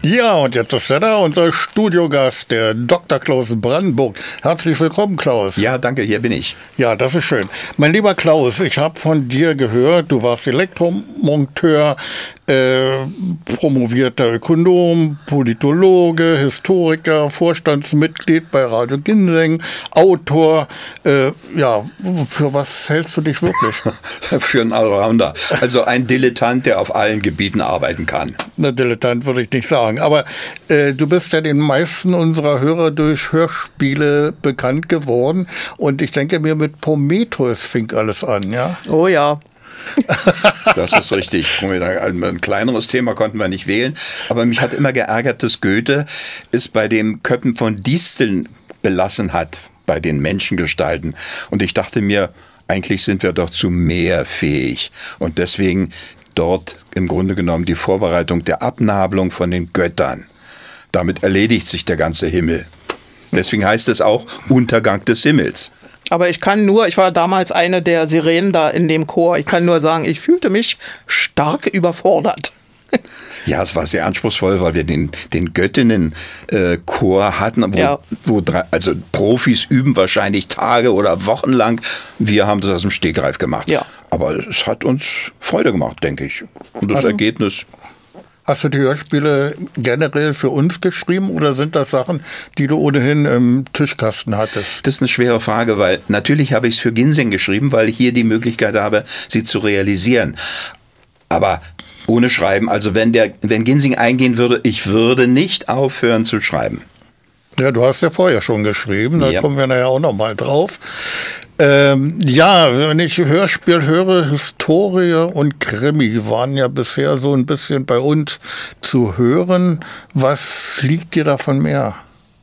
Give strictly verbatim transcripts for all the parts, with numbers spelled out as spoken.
Ja, und jetzt ist er da, unser Studiogast, der Doktor Klaus Brandenburg. Herzlich willkommen, Klaus. Ja, danke, hier bin ich. Ja, das ist schön. Mein lieber Klaus, ich habe von dir gehört, du warst Elektromonteur, äh, promovierter Ökonom, Politologe, Historiker, Vorstandsmitglied bei Radio Ginseng, Autor. Äh, ja, für was hältst du dich wirklich? Für einen Allrounder. Also ein Dilettant, der auf allen Gebieten arbeiten kann. Na, Dilettant würde ich nicht sagen. Aber äh, du bist ja den meisten unserer Hörer durch Hörspiele bekannt geworden. Und ich denke mir, mit Prometheus fing alles an, ja? Oh ja. Das ist richtig. Ein kleineres Thema konnten wir nicht wählen. Aber mich hat immer geärgert, dass Goethe es bei dem Köppen von Disteln belassen hat, bei den Menschengestalten. Und ich dachte mir, eigentlich sind wir doch zu mehr fähig. Und deswegen dort im Grunde genommen die Vorbereitung der Abnabelung von den Göttern. Damit erledigt sich der ganze Himmel. Deswegen heißt es auch Untergang des Himmels. Aber ich kann nur, ich war damals eine der Sirenen da in dem Chor, ich kann nur sagen, ich fühlte mich stark überfordert. Ja, es war sehr anspruchsvoll, weil wir den, den Göttinnen-Chor äh, hatten, wo, ja. wo drei, also Profis üben wahrscheinlich Tage oder Wochen lang. Wir haben das aus dem Stegreif gemacht. Ja. Aber es hat uns Freude gemacht, denke ich. Und das also, Ergebnis... Hast du die Hörspiele generell für uns geschrieben oder sind das Sachen, die du ohnehin im Tischkasten hattest? Das ist eine schwere Frage, weil natürlich habe ich es für Ginseng geschrieben, weil ich hier die Möglichkeit habe, sie zu realisieren. Aber ohne Schreiben, also wenn der, wenn Ginseng eingehen würde, ich würde nicht aufhören zu schreiben. Ja, du hast ja vorher schon geschrieben, da ja. kommen wir nachher auch noch mal drauf. Ähm, ja, wenn ich Hörspiel höre, Historie und Krimi waren ja bisher so ein bisschen bei uns zu hören. Was liegt dir davon mehr?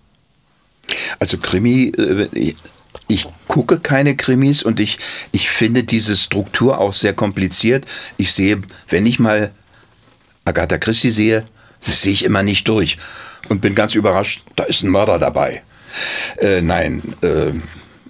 Also Krimi, äh, ich gucke keine Krimis und ich, ich finde diese Struktur auch sehr kompliziert. Ich sehe, wenn ich mal Agatha Christie sehe, das sehe ich immer nicht durch und bin ganz überrascht, da ist ein Mörder dabei. Äh, nein, äh,